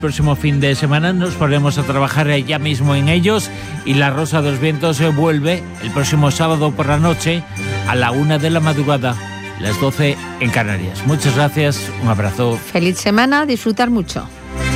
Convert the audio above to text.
Próximo fin de semana nos ponemos a trabajar ya mismo en ellos y La Rosa de los Vientos vuelve el próximo sábado por la noche a la 1 de la madrugada, las 12 en Canarias. Muchas gracias, un abrazo. Feliz semana, disfrutar mucho.